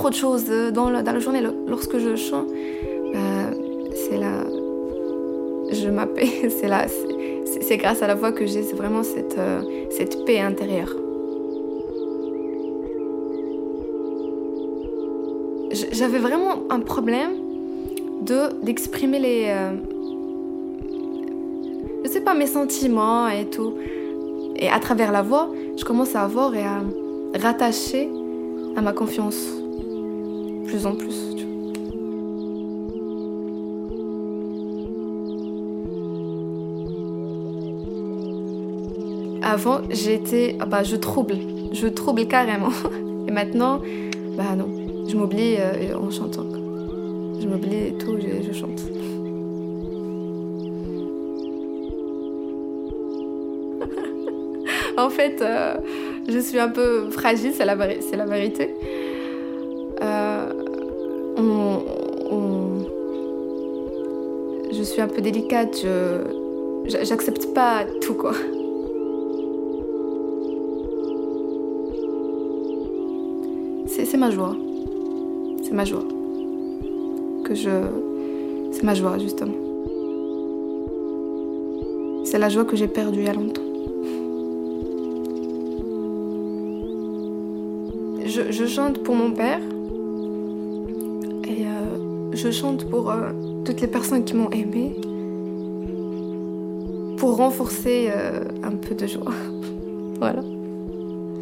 trop de choses dans la journée. Lorsque je chante, c'est là, je m'apaise. C'est grâce à la voix que j'ai vraiment cette paix intérieure. J'avais vraiment un problème d'exprimer je sais pas, mes sentiments et tout. Et à travers la voix, je commence à avoir et à rattacher à ma confiance. Plus en plus, tu vois. Avant, je trouble carrément. Et maintenant, non, je m'oublie en chantant. Je m'oublie et tout, je chante. En fait, je suis un peu fragile, c'est la vérité. Je suis un peu délicate, j'accepte pas tout, quoi. C'est ma joie. C'est ma joie. C'est ma joie, justement. C'est la joie que j'ai perdue il y a longtemps. Je chante pour mon père et je chante pour toutes les personnes qui m'ont aimée, pour renforcer un peu de joie. Voilà.